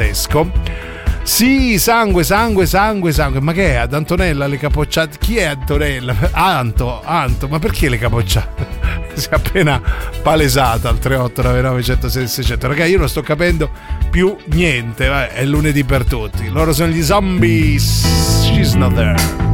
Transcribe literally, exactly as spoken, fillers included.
fresco. Sì, sangue, sangue, sangue, sangue. Ma che è? Ad Antonella le capocciate? Chi è Antonella? Anto, Anto, ma perché le capocciate? Si è appena palesata al tre otto nove nove uno zero sei sei zero zero. Ragazzi, io non sto capendo più niente. Vabbè, è lunedì per tutti. Loro sono gli Zombies. She's not there.